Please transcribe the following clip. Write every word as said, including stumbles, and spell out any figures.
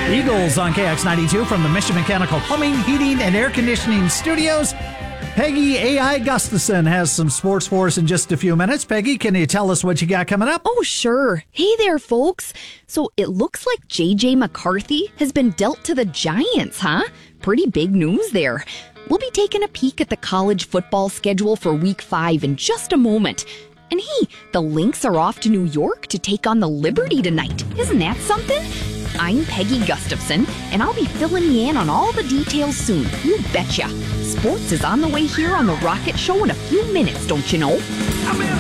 Eagles on K X ninety-two from the Mission Mechanical Plumbing, Heating, and Air Conditioning Studios. Peggy A I. Gustafson has some sports for us in just a few minutes. Peggy, can you tell us what you got coming up? Oh, sure. Hey there, folks. So it looks like J J. McCarthy has been dealt to the Giants, huh? Pretty big news there. We'll be taking a peek at the college football schedule for week five in just a moment. And hey, the Lynx are off to New York to take on the Liberty tonight. Isn't that something? I'm Peggy Gustafson, and I'll be filling you in on all the details soon. You betcha. Sports is on the way here on The Rocket Show in a few minutes, don't you know?